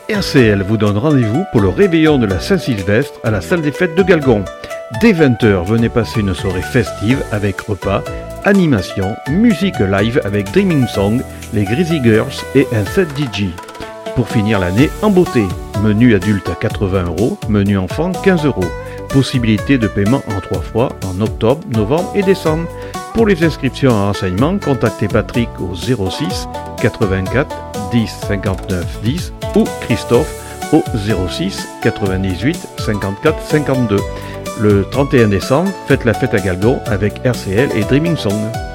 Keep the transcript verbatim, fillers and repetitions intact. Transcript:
R C L vous donne rendez-vous pour le réveillon de la Saint-Sylvestre à la salle des fêtes de Galgon. Dès vingt heures, venez passer une soirée festive avec repas, animation, musique live avec Dreaming Song, les Greasy Girls et un set D J. Pour finir l'année en beauté, menu adulte à quatre-vingts euros, menu enfant quinze euros. Possibilité de paiement en trois fois en octobre, novembre et décembre. Pour les inscriptions et renseignements, contactez Patrick au zéro six quatre-vingt-quatre dix cinquante-neuf dix ou Christophe au zéro six quatre-vingt-dix-huit cinquante-quatre cinquante-deux. Le trente et un décembre, faites la fête à Galgon avec R C L et Dreaming Song.